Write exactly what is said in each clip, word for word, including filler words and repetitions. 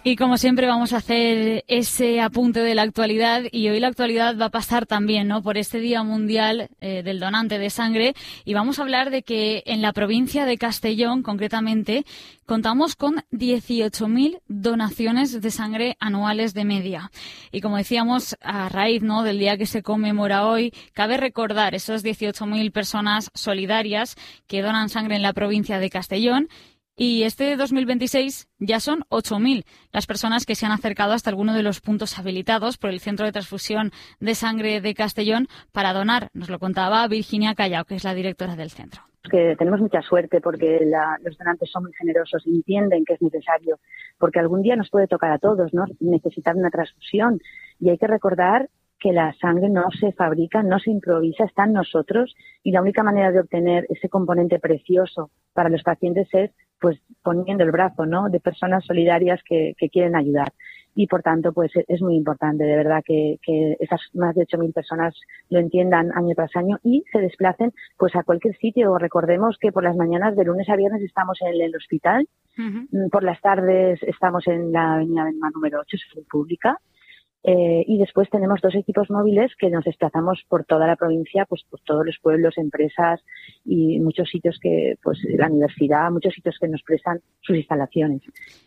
Y como siempre vamos a hacer ese apunte de la actualidad, y hoy la actualidad va a pasar también, ¿no?, por este Día Mundial eh, del Donante de Sangre, y vamos a hablar de que en la provincia de Castellón, concretamente, contamos con dieciocho mil donaciones de sangre anuales de media. Y como decíamos, a raíz, ¿no?, del día que se conmemora hoy, cabe recordar esos dieciocho mil personas solidarias que donan sangre en la provincia de Castellón. Y este dos mil veintiséis ya son ocho mil las personas que se han acercado hasta alguno de los puntos habilitados por el Centro de Transfusión de Sangre de Castellón para donar. Nos lo contaba Virginia Callao, que es la directora del centro. Que tenemos mucha suerte porque la, los donantes son muy generosos y entienden que es necesario, porque algún día nos puede tocar a todos, ¿no?, necesitar una transfusión. Y hay que recordar que la sangre no se fabrica, no se improvisa, está en nosotros, y la única manera de obtener ese componente precioso para los pacientes es pues poniendo el brazo, ¿no?, de personas solidarias que, que quieren ayudar. Y por tanto, pues es muy importante, de verdad, que, que esas más de ocho mil personas lo entiendan año tras año y se desplacen pues a cualquier sitio. Recordemos que por las mañanas de lunes a viernes estamos en el hospital, uh-huh. Por las tardes estamos en la avenida Benmar número ocho, Salud Pública. Eh, y después tenemos dos equipos móviles que nos desplazamos por toda la provincia, pues por todos los pueblos, empresas y muchos sitios que, pues la universidad, muchos sitios que nos prestan sus instalaciones.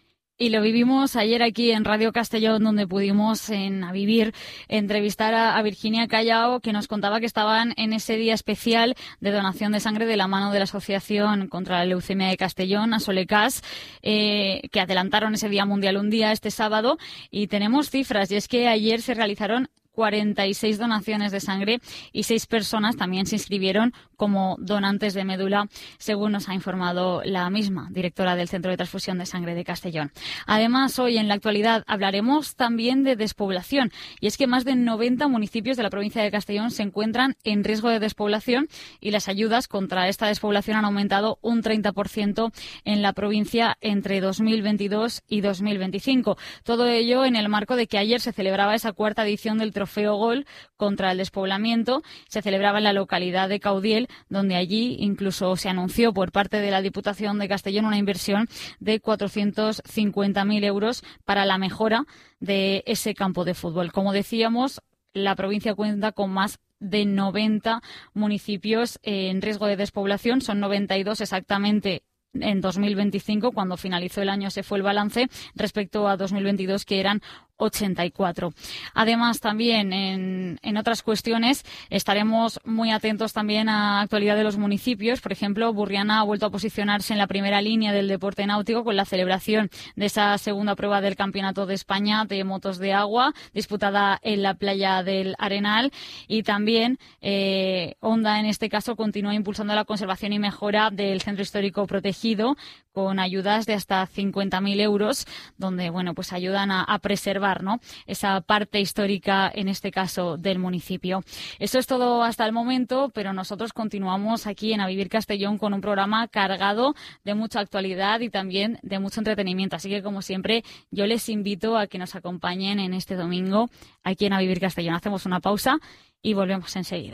Y lo vivimos ayer aquí en Radio Castellón, donde pudimos en A Vivir entrevistar a, a Virginia Callao, que nos contaba que estaban en ese día especial de donación de sangre de la mano de la Asociación contra la Leucemia de Castellón, Asolecas, eh, que adelantaron ese Día Mundial un día, este sábado, y tenemos cifras, y es que ayer se realizaron cuarenta y seis donaciones de sangre y seis personas también se inscribieron como donantes de médula, según nos ha informado la misma directora del Centro de Transfusión de Sangre de Castellón. Además, hoy en la actualidad hablaremos también de despoblación, y es que más de noventa municipios de la provincia de Castellón se encuentran en riesgo de despoblación, y las ayudas contra esta despoblación han aumentado un treinta por ciento en la provincia entre dos mil veintidós y dos mil veinticinco. Todo ello en el marco de que ayer se celebraba esa cuarta edición del Trofeo Gol contra el despoblamiento. Se celebraba en la localidad de Caudiel, donde allí incluso se anunció por parte de la Diputación de Castellón una inversión de cuatrocientos cincuenta mil euros para la mejora de ese campo de fútbol. Como decíamos, la provincia cuenta con más de noventa municipios en riesgo de despoblación. Son noventa y dos exactamente en dos mil veinticinco, cuando finalizó el año se fue el balance, respecto a dos mil veintidós, que eran ochenta y cuatro. Además, también en, en otras cuestiones estaremos muy atentos también a actualidad de los municipios. Por ejemplo, Burriana ha vuelto a posicionarse en la primera línea del deporte náutico con la celebración de esa segunda prueba del Campeonato de España de motos de agua, disputada en la playa del Arenal. Y también eh, Honda, en este caso, continúa impulsando la conservación y mejora del centro histórico protegido, con ayudas de hasta cincuenta mil euros, donde bueno pues ayudan a, a preservar, ¿no?, esa parte histórica, en este caso, del municipio. Eso es todo hasta el momento, pero nosotros continuamos aquí en A Vivir Castellón con un programa cargado de mucha actualidad y también de mucho entretenimiento. Así que, como siempre, yo les invito a que nos acompañen en este domingo aquí en A Vivir Castellón. Hacemos una pausa y volvemos enseguida.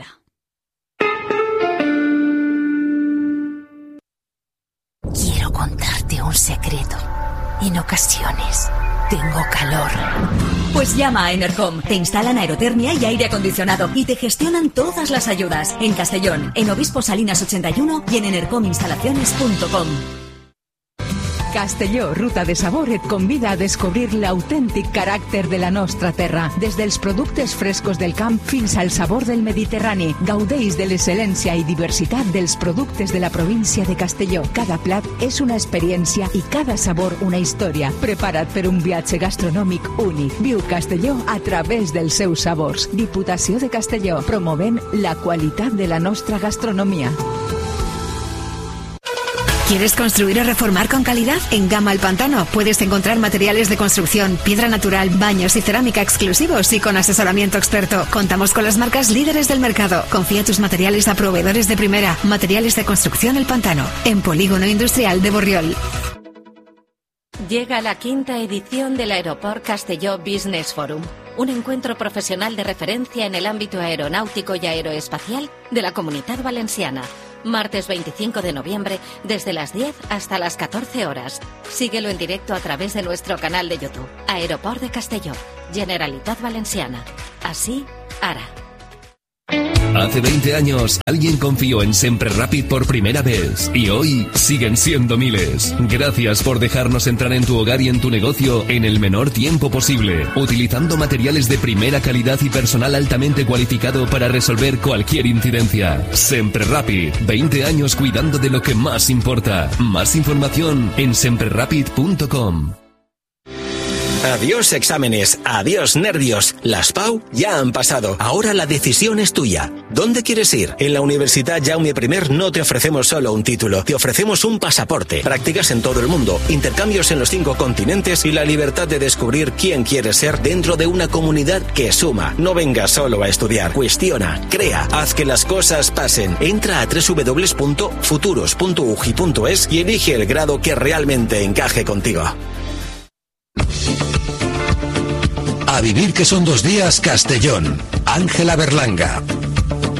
Quiero contarte un secreto. En ocasiones tengo calor. Pues llama a Enercom. Te instalan aerotermia y aire acondicionado y te gestionan todas las ayudas. En Castellón, en Obispo Salinas ochenta y uno y en enercom instalaciones punto com. Castelló, ruta de sabor, et convida a descobrir l'autèntic caràcter de la nostra terra. Des dels productes frescos del camp fins al sabor del Mediterrani. Gaudeix de l'excel·lència i diversitat dels productes de la província de Castelló. Cada plat és una experiència i cada sabor una història. Prepara't per un viatge gastronòmic únic. Viu Castelló a través dels seus sabors. Diputació de Castelló, promovent la qualitat de la nostra gastronomia. ¿Quieres construir o reformar con calidad? En Gama El Pantano puedes encontrar materiales de construcción, piedra natural, baños y cerámica exclusivos y con asesoramiento experto. Contamos con las marcas líderes del mercado. Confía tus materiales a proveedores de primera. Materiales de construcción El Pantano, en Polígono Industrial de Borriol. Llega la quinta edición del Aeroport Castelló Business Forum, un encuentro profesional de referencia en el ámbito aeronáutico y aeroespacial de la Comunitat Valenciana. Martes veinticinco de noviembre, desde las diez hasta las catorce horas. Síguelo en directo a través de nuestro canal de YouTube. Aeroport de Castelló, Generalitat Valenciana. Así, ara. Hace veinte años, alguien confió en Sempre Rapid por primera vez y hoy siguen siendo miles. Gracias por dejarnos entrar en tu hogar y en tu negocio en el menor tiempo posible, utilizando materiales de primera calidad y personal altamente cualificado para resolver cualquier incidencia. Sempre Rapid, veinte años cuidando de lo que más importa. Más información en sempre rapid punto com. Adiós exámenes, adiós nervios. Las P A U ya han pasado. Ahora la decisión es tuya. ¿Dónde quieres ir? En la Universidad Jaume I no te ofrecemos solo un título, te ofrecemos un pasaporte, prácticas en todo el mundo, intercambios en los cinco continentes y la libertad de descubrir quién quieres ser dentro de una comunidad que suma. No vengas solo a estudiar, cuestiona, crea, haz que las cosas pasen. Entra a doble u doble u doble u punto futuros punto u g i punto es y elige el grado que realmente encaje contigo. A vivir que son dos días, Castellón. Ángela Berlanga.